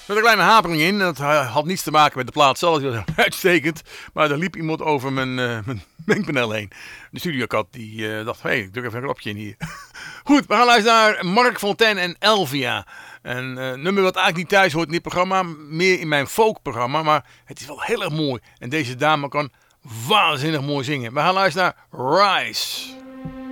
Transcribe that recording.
een kleine hapering in. Dat had niets te maken met de plaat zelf. Die was uitstekend. Maar er liep iemand over mijn mengpaneel heen. De studiokat die dacht, ik druk even een knopje in hier. Goed, we gaan luisteren naar Mark Fontaine en Elvia. Een nummer wat eigenlijk niet thuis hoort in dit programma. Meer in mijn folkprogramma. Maar het is wel heel erg mooi. En deze dame kan waanzinnig mooi zingen. We gaan luisteren naar Rise.